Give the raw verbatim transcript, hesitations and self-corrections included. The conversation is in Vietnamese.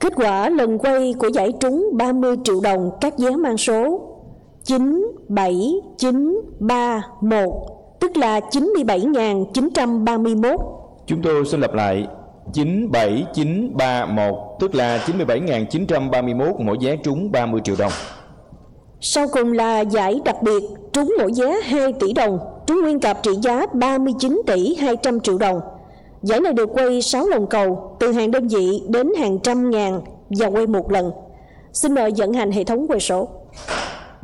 Kết quả lần quay của giải trúng ba mươi triệu đồng các vé mang số chín bảy chín ba một, tức là chín mươi bảy nghìn chín trăm ba mươi mốt. Chúng tôi xin lặp lại: chín bảy chín ba một, tức là chín mươi bảy nghìn chín trăm ba mươi mốt, mỗi vé trúng ba mươi triệu đồng. Sau cùng là giải đặc biệt, trúng mỗi vé hai tỷ đồng, trúng nguyên cặp trị giá ba mươi chín tỷ hai trăm triệu đồng. Giải này được quay sáu lần cầu, từ hàng đơn vị đến hàng trăm ngàn và quay một lần. Xin mời vận hành hệ thống quay số.